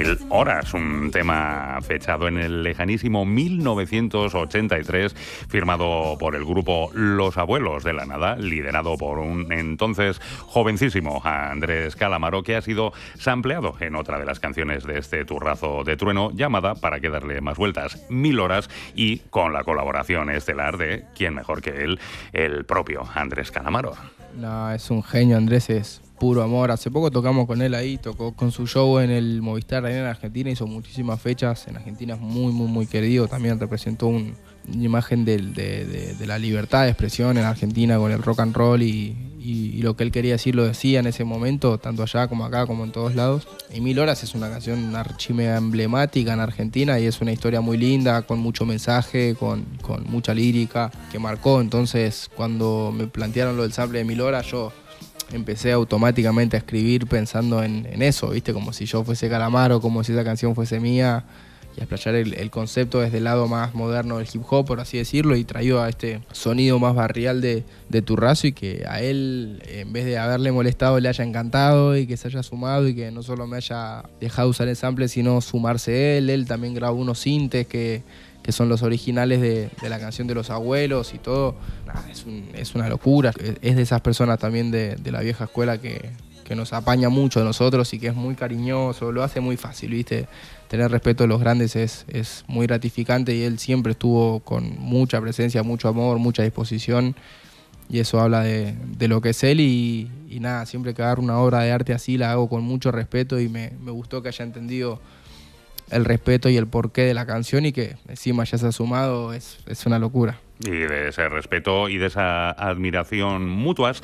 Mil horas, un tema fechado en el lejanísimo 1983, firmado por el grupo Los Abuelos de la Nada, liderado por un entonces jovencísimo Andrés Calamaro, que ha sido sampleado en otra de las canciones de este turrazo de trueno, llamada, para qué darle más vueltas, Mil horas, y con la colaboración estelar de, ¿quién mejor que él?, el propio Andrés Calamaro. No, es un genio, Andrés, es puro amor. Hace poco tocamos con él ahí, tocó con su show en el Movistar Arena en Argentina, hizo muchísimas fechas en Argentina, es muy querido. También representó una imagen de la libertad de expresión en Argentina con el rock and roll y lo que él quería decir lo decía en ese momento, tanto allá como acá, como en todos lados. Y Mil horas es una canción archimega emblemática en Argentina y es una historia muy linda, con mucho mensaje, con mucha lírica, que marcó. Entonces, cuando me plantearon lo del sample de Mil horas, yo empecé automáticamente a escribir pensando en eso, ¿viste? Como si yo fuese Calamaro, como si esa canción fuese mía, y a explayar el concepto desde el lado más moderno del hip hop, por así decirlo, y traído a este sonido más barrial de Turrazo, y que a él, en vez de haberle molestado, le haya encantado y que se haya sumado y que no solo me haya dejado usar el sample, sino sumarse él también grabó unos sintes que son los originales de la canción de Los Abuelos y todo. Nah, es una locura. Es de esas personas también de la vieja escuela que nos apaña mucho de nosotros y que es muy cariñoso, lo hace muy fácil, ¿viste? Tener respeto de los grandes es muy gratificante, y él siempre estuvo con mucha presencia, mucho amor, mucha disposición, y eso habla de lo que es él, y nada, siempre que agarro una obra de arte así la hago con mucho respeto, y me gustó que haya entendido el respeto y el porqué de la canción, y que encima ya se ha sumado, es una locura. Y de ese respeto y de esa admiración mutuas